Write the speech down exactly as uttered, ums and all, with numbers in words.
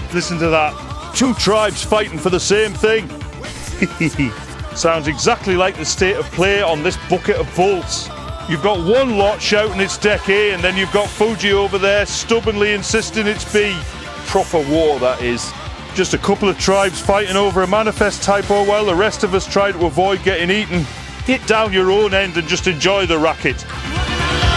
Listen to that. Two tribes fighting for the same thing. Sounds exactly like the state of play on this bucket of bolts. You've got one lot shouting it's deck A, and then you've got Fuji over there stubbornly insisting it's B. Proper war, that is. Just a couple of tribes fighting over a manifest typo while the rest of us try to avoid getting eaten. Hit down your own end and just enjoy the racket.